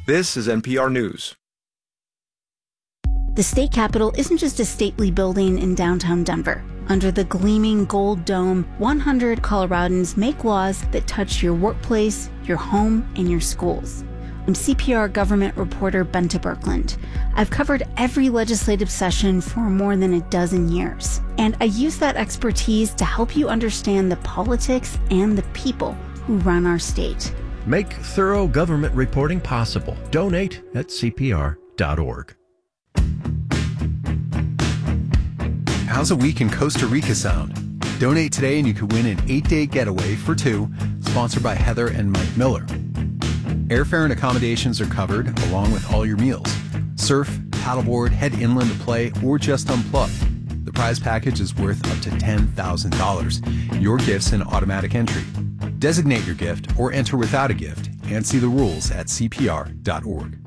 This is NPR News. The state capitol isn't just a stately building in downtown Denver. Under the gleaming gold dome, 100 Coloradans make laws that touch your workplace, your home, and your schools. I'm CPR government reporter Bente Birkeland. I've covered every legislative session for more than a dozen years, and I use that expertise to help you understand the politics and the people who run our state. Make thorough government reporting possible. Donate at CPR.org. How's a week in Costa Rica sound? Donate today and you could win an 8-day getaway for two, sponsored by Heather and Mike Miller. Airfare and accommodations are covered, along with all your meals. Surf, paddleboard, head inland to play, or just unplug. The prize package is worth up to $10,000. Your gift's an automatic entry. Designate your gift or enter without a gift and see the rules at CPR.org.